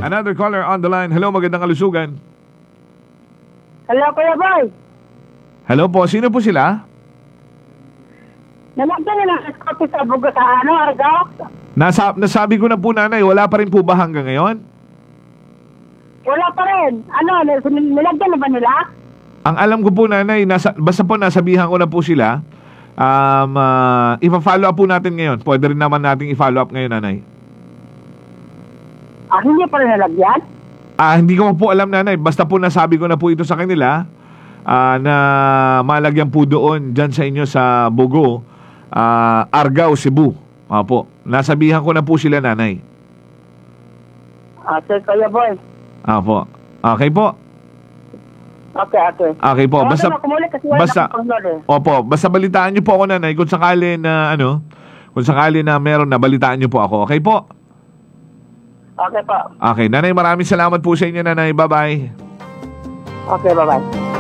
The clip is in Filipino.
Another caller on the line. Hello, magandang kalusugan. Hello, Kuya Boy. Hello po, sino po sila? Nalagyan na ng kopi sa bugo sa Argao. Nasabi ko na po nanay, wala pa rin po ba hanggang ngayon? Wala pa rin. Nilagyan na ba nila? Ang alam ko po nanay, basta po nasabihan ko na po sila, ipa-follow up po natin ngayon. Pwede rin naman nating i-follow up ngayon nanay. Hindi pa rin nalagyan? Hindi ko po alam nanay, basta po nasabi ko na po ito sa kanila, na malagyan po doon dyan sa inyo sa Bogo, Argao, Cebu. Opo, nasabihan ko na po sila nanay. Okay, Kuya Boy. Opo. Okay po. Okay. Okay po. Basta Opo, basta balitaan niyo po ako nanay kung sakali na kung sakali na meron na balitaan niyo po ako. Okay po? Okay po. Okay, nanay, maraming salamat po sa inyo nanay. Bye-bye. Okay, bye-bye.